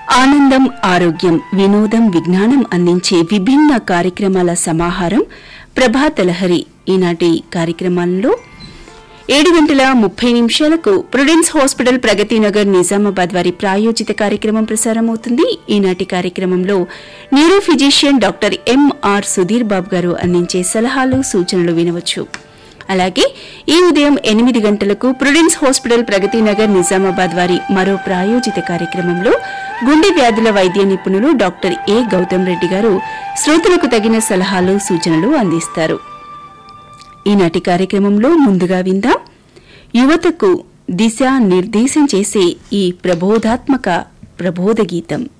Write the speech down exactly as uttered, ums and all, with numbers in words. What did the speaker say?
ఆనందం, ఆరోగ్యం, వినోదం, విజ్ఞానం అందించే విభిన్న కార్యక్రమాల సమాహారం ప్రభాత లహరి. ఈనాటి కార్యక్రమాల్లో ఏడు గంటల ముప్పై నిమిషాలకు ప్రుడెన్స్ హాస్పిటల్ ప్రగతి నగర్ నిజామాబాద్ వారి ప్రాయోజిత కార్యక్రమం ప్రసారమవుతుంది. ఈనాటి కార్యక్రమంలో neuro physician doctor MR Sudheer Babu గారు అందించే సలహాలు, సూచనలు వినవచ్చు. అలాగే ఈ ఉదయం ఎనిమిది గంటలకు ప్రుడెన్స్ హాస్పిటల్ ప్రగతి నగర్ నిజామాబాద్ వారి మరో ప్రాయోజిత కార్యక్రమంలో గుండె వ్యాధుల వైద్య నిపుణులు డాక్టర్ ఏ గౌతమ్ రెడ్డి గారు శ్రోతలకు తగిన సలహాలు, సూచనలు అందిస్తారు. ఈనాటి కార్యక్రమంలో ముందుగా విందాం యువతకు దిశా నిర్దేశం చేసే ఈ ప్రబోధాత్మక ప్రబోధ గీతం.